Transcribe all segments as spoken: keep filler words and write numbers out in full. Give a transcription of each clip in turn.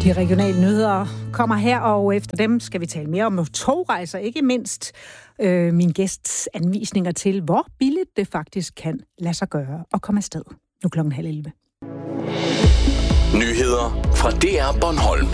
De regionale nyheder kommer her, og efter dem skal vi tale mere om togrejser, ikke mindst øh, min gæsts anvisninger til, hvor billigt det faktisk kan lade sig gøre og komme afsted. Nu klokken halv elleve. Nyheder fra D R Bornholm.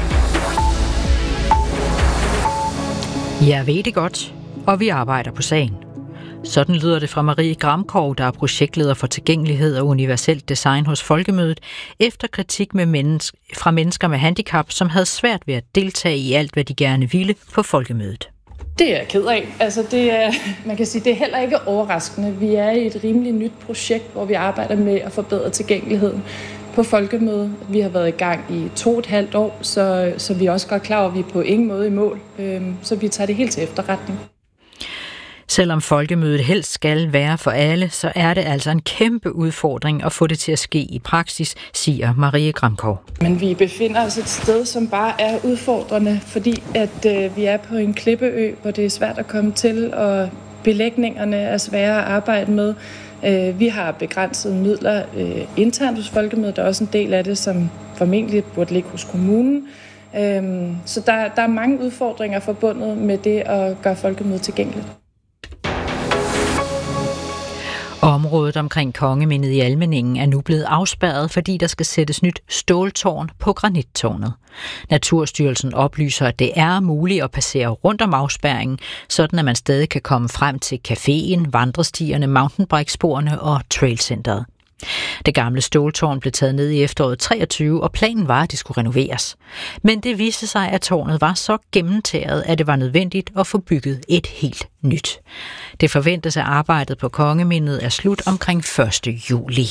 Jeg ved det godt, og vi arbejder på sagen. Sådan lyder det fra Marie Gramkov, der er projektleder for tilgængelighed og universelt design hos Folkemødet, efter kritik med menneske, fra mennesker med handicap, som havde svært ved at deltage i alt, hvad de gerne ville på Folkemødet. Det er jeg ked af. Altså det er, man kan sige, det er heller ikke overraskende. Vi er i et rimelig nyt projekt, hvor vi arbejder med at forbedre tilgængeligheden på Folkemødet. Vi har været i gang i to og et halvt år, så, så vi er også godt klar over, at vi er på ingen måde i mål. Så vi tager det helt til efterretning. Selvom Folkemødet helst skal være for alle, så er det altså en kæmpe udfordring at få det til at ske i praksis, siger Marie Gramkov. Men vi befinder os et sted, som bare er udfordrende, fordi at øh, vi er på en klippeø, hvor det er svært at komme til, og belægningerne er svære at arbejde med. Øh, vi har begrænsede midler øh, internt hos Folkemødet. Der er også en del af det, som formentlig burde ligge hos kommunen. Øh, så der, der er mange udfordringer forbundet med det at gøre Folkemødet tilgængeligt. Området omkring Kongemindet i Almindingen er nu blevet afspærret, fordi der skal sættes nyt ståltårn på granittårnet. Naturstyrelsen oplyser, at det er muligt at passere rundt om afspærringen, sådan at man stadig kan komme frem til caféen, vandrestierne, mountainbikesporene og trailcenteret. Det gamle ståltårn blev taget ned i efteråret treogtyve, og planen var, at det skulle renoveres. Men det viste sig, at tårnet var så gennemtæret, at det var nødvendigt at få bygget et helt nyt. Det forventes, at arbejdet på Kongemindet er slut omkring første juli.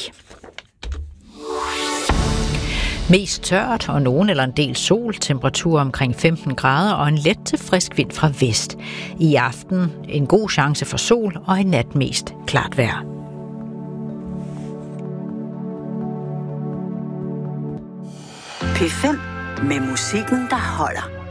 Mest tørt og nogen eller en del sol, temperatur omkring femten grader og en let til frisk vind fra vest. I aften en god chance for sol og i nat mest klart vejr. P fem med musikken, der holder.